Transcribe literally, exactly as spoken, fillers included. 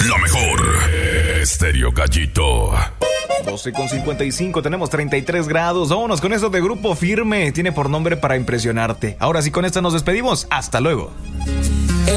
la mejor. Estéreo Gallito. doce con cincuenta y cinco, tenemos treinta y tres grados. Vámonos con eso de Grupo Firme. Tiene por nombre Para Impresionarte. Ahora sí, con esto nos despedimos. Hasta luego.